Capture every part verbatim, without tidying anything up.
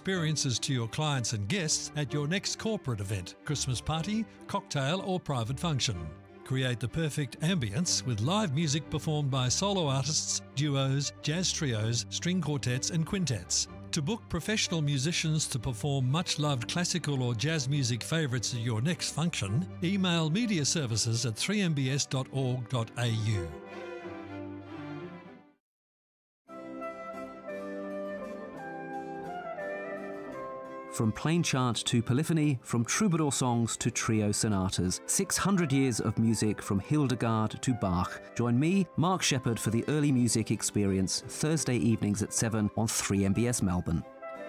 experiences to your clients and guests at your next corporate event, Christmas party, cocktail or private function. Create the perfect ambience with live music performed by solo artists, duos, jazz trios, string quartets and quintets. To book professional musicians to perform much-loved classical or jazz music favourites at your next function, email media services at three m b s dot org dot a u. From plain chant to polyphony, from troubadour songs to trio sonatas, six hundred years of music from Hildegard to Bach. Join me, Mark Shepherd, for the Early Music Experience, Thursday evenings at seven on three M B S Melbourne.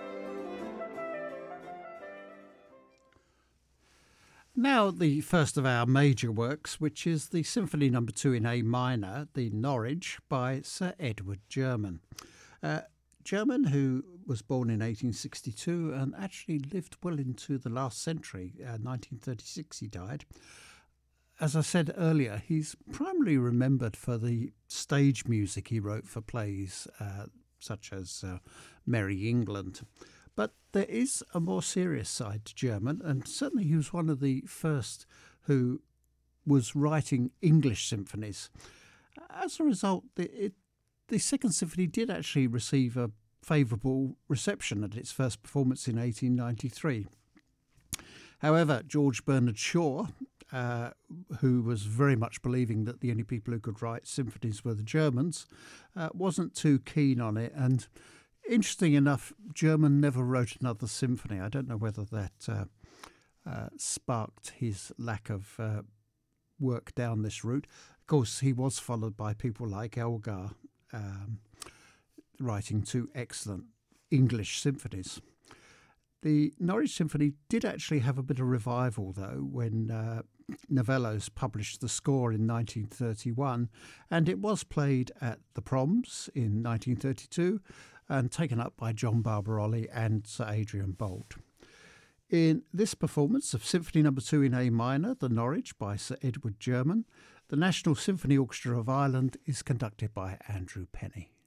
Now the first of our major works, which is the Symphony Number two in A minor, the Norwich, by Sir Edward German. Uh, German, who was born in eighteen sixty-two and actually lived well into the last century. Uh, nineteen thirty-six he died. As I said earlier, he's primarily remembered for the stage music he wrote for plays uh, such as uh, Merry England. But there is a more serious side to German, and certainly he was one of the first who was writing English symphonies. As a result, the, it The Second Symphony did actually receive a favourable reception at its first performance in eighteen ninety-three. However, George Bernard Shaw, uh, who was very much believing that the only people who could write symphonies were the Germans, uh, wasn't too keen on it. And interesting enough, German never wrote another symphony. I don't know whether that uh, uh, sparked his lack of uh, work down this route. Of course, he was followed by people like Elgar, Um, writing two excellent English symphonies. The Norwich Symphony did actually have a bit of revival, though, when uh, Novellos published the score in nineteen thirty-one, and it was played at the Proms in nineteen thirty-two and taken up by John Barbarolli and Sir Adrian Boult. In this performance of Symphony Number two in A minor, the Norwich, by Sir Edward German, the National Symphony Orchestra of Ireland is conducted by Andrew Penny.